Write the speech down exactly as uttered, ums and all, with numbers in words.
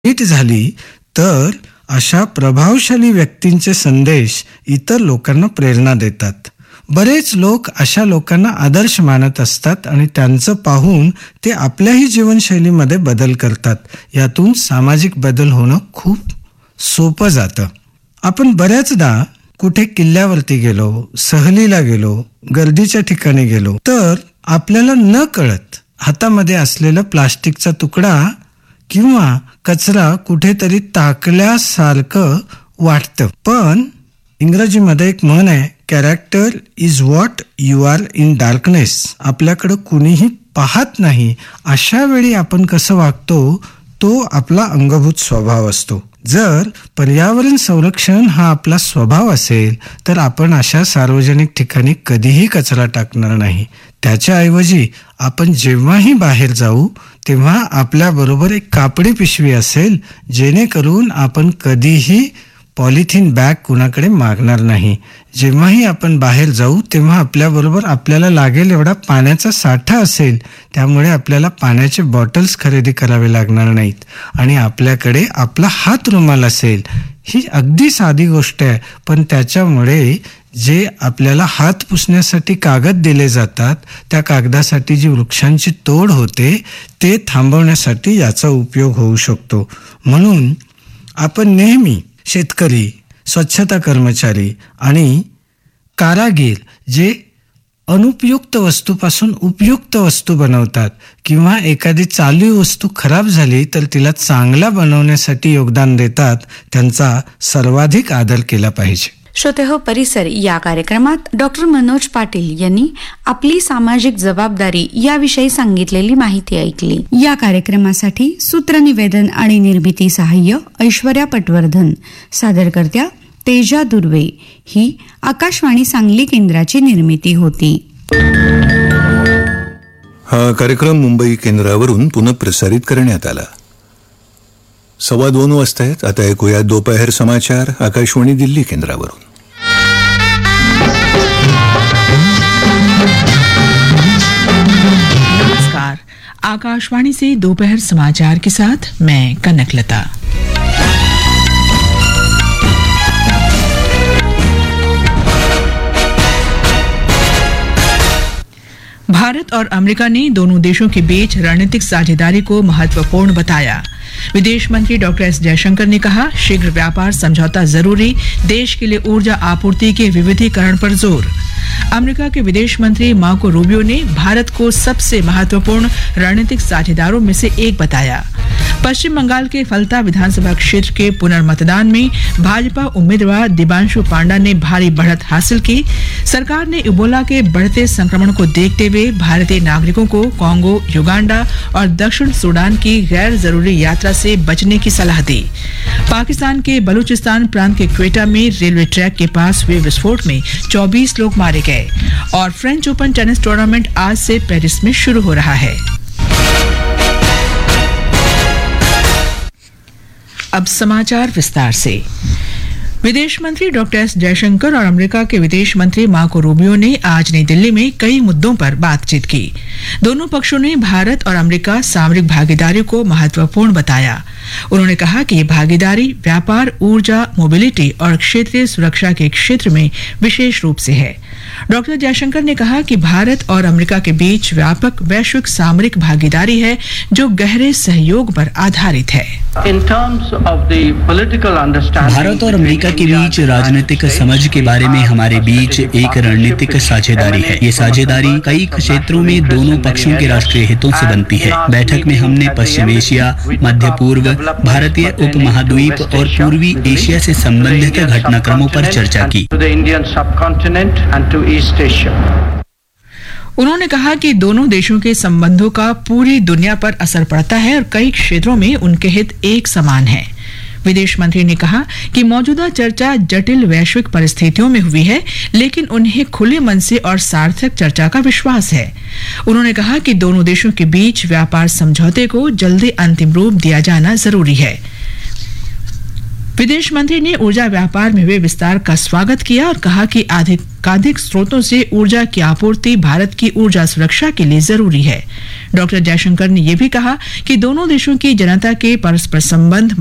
NEET झाली तर अशा प्रभावशाली व्यक्तींचे संदेश इतर लोकांना प्रेरणा देतात. बरेच लोक अशा लोकांना आदर्श मानत असतात आणि त्यांचं पाहून ते आपल्याही जीवनशैलीमध्ये बदल करतात. यातून सामाजिक बदल होणं खूप सोपं जातं. आपण बऱ्याचदा कुठे किल्ल्यावरती गेलो, सहलीला गेलो, गर्दीच्या ठिकाणी गेलो तर आपल्याला न कळत हातामध्ये असलेला प्लास्टिकचा तुकडा किंवा कचरा कुठेतरी टाकल्यासारखं वाटतं. पण इंग्रजीमध्ये एक म्हण आहे, character is what you are in darkness. आपल्याकडं कुणीही पाहत नाही अशा वेळी आपण कसं वागतो तो आपला अंगभूत स्वभाव असतो. जर पर्यावरण संरक्षण हा आपला स्वभाव असेल तर आपण अशा सार्वजनिक ठिकाणी कधीही कचरा टाकणार नाही. त्याच्याऐवजी आपण जेव्हाही बाहेर जाऊ तेव्हा आपल्याबरोबर एक कापडी पिशवी असेल, जेणेकरून आपण कधीही पॉलिथिन बॅग कुणाकडे मागणार नाही. जेव्हाही आपण बाहेर जाऊ तेव्हा आपल्याबरोबर आपल्याला लागेल एवढा पाण्याचा साठा असेल, त्यामुळे आपल्याला पाण्याचे बॉटल्स खरेदी करावे लागणार नाहीत आणि आपल्याकडे आपला हात रुमाल असेल. ही अगदी साधी गोष्ट आहे, पण त्याच्यामुळे जे आपल्याला हात पुसण्यासाठी कागद दिले जातात त्या कागदासाठी जी वृक्षांची तोड होते ते थांबवण्यासाठी याचा उपयोग होऊ शकतो. म्हणून आपण नेहमी शेतकरी, स्वच्छता कर्मचारी आणि कारागीर जे अनुपयुक्त वस्तूपासून उपयुक्त वस्तू बनवतात किंवा एखादी चालू वस्तू खराब झाली तर तिला चांगला बनवण्यासाठी योगदान देतात, त्यांचा सर्वाधिक आदर केला पाहिजे. श्रोते हो, परिसर या कार्यक्रमात डॉक्टर मनोज पाटील यांनी आपली सामाजिक जबाबदारी याविषयी सांगितलेली माहिती ऐकली. या कार्यक्रमासाठी सूत्रनिवेदन आणि निर्मिती सहाय्य ऐश्वर्या पटवर्धन, सादरकर्त्या तेजा दुर्वे. ही आकाशवाणी सांगली केंद्राची निर्मिती होती. हा कार्यक्रम मुंबई केंद्रावरून पुनःप्रसारित करण्यात आला. सव्वा दोन वाजता आहेत. आता ऐकूया दोपहर समाचार आकाशवाणी दिल्ली केंद्रावरून. नमस्कार, आकाशवाणी से दोपहर समाचार के साथ मैं कनकलता. भारत और अमेरिका ने दोनों देशों के बीच रणनीतिक साझेदारी को महत्वपूर्ण बताया. विदेश मंत्री डॉक्टर एस जयशंकर ने कहा, शीघ्र व्यापार समझौता जरूरी, देश के लिए ऊर्जा आपूर्ति के विविधीकरण पर जोर. अमेरिका के विदेश मंत्री मार्को रूबियो ने भारत को सबसे महत्वपूर्ण रणनीतिक साझेदारों में से एक बताया. पश्चिम बंगाल के फलता विधानसभा क्षेत्र के पुनर्मतदान में भाजपा उम्मीदवार दिबांशु पांडा ने भारी बढ़त हासिल की. सरकार ने इबोला के बढ़ते संक्रमण को देखते हुए भारतीय नागरिकों को कांगो, युगांडा और दक्षिण सूडान की गैर जरूरी यात्रा से बचने की सलाह दी. पाकिस्तान के बलूचिस्तान प्रांत के क्वेटा में रेलवे ट्रैक के पास हुए विस्फोट में चौबीस लोग मारे गए. और फ्रेंच ओपन टेनिस टूर्नामेंट आज से पेरिस में शुरू हो रहा है. अब समाचार विस्तार से. विदेश मंत्री डॉक्टर एस जयशंकर और अमेरिका के विदेश मंत्री मार्को रूबियो ने आज नई दिल्ली में कई मुद्दों पर बातचीत की. दोनों पक्षों ने भारत और अमेरिका सामरिक भागीदारी को महत्वपूर्ण बताया. उन्होंने कहा कि ये भागीदारी व्यापार, ऊर्जा, मोबिलिटी और क्षेत्रीय सुरक्षा के क्षेत्र में विशेष रूप से है. डॉक्टर जयशंकर ने कहा कि भारत और अमेरिका के बीच व्यापक वैश्विक सामरिक भागीदारी है जो गहरे सहयोग पर आधारित है. भारत और अमेरिका के बीच राजनीतिक समझ के बारे में हमारे बीच एक रणनीतिक साझेदारी है. ये साझेदारी कई क्षेत्रों में दोनों पक्षों के राष्ट्रीय हितों से बनती है. बैठक में हमने पश्चिम एशिया, मध्य पूर्व, भारतीय उपमहाद्वीप और पूर्वी एशिया से संबंधित घटनाक्रमों पर चर्चा की. उन्होंने कहा कि दोनों देशों के संबंधों का पूरी दुनिया पर असर पड़ता है और कई क्षेत्रों में उनके हित एक समान हैं. विदेश मंत्री ने कहा कि मौजूदा चर्चा जटिल वैश्विक परिस्थितियों में हुई है, लेकिन उन्हें खुले मन से और सार्थक चर्चा का विश्वास है. उन्होंने कहा कि दोनों देशों के बीच व्यापार समझौते को जल्दी अंतिम रूप दिया जाना जरूरी है. विदेश मंत्री ने ऊर्जा व्यापार में हुए विस्तार का स्वागत किया और कहा कि अधिकाधिक स्रोतों से ऊर्जा की आपूर्ति भारत की ऊर्जा सुरक्षा के लिए जरूरी है। डॉक्टर जयशंकर ने यह भी कहा कि दोनों देशों की जनता के परस्पर संबंध